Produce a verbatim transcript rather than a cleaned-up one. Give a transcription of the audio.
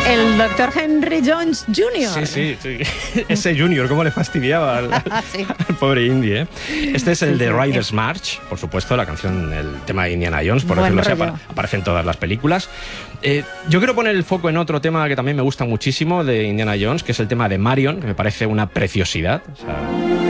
El doctor Henry Jones junior Sí, sí, sí. Ese Junior, cómo le fastidiaba al, sí. al pobre Indy, ¿eh? Este es el Sí, de sí, Riders es. March, por supuesto, la canción, el tema de Indiana Jones, por Buen decirlo así, rollo. apa- aparece en todas las películas. Eh, yo quiero poner el foco en otro tema que también me gusta muchísimo de Indiana Jones, que es el tema de Marion, que me parece una preciosidad. O sea,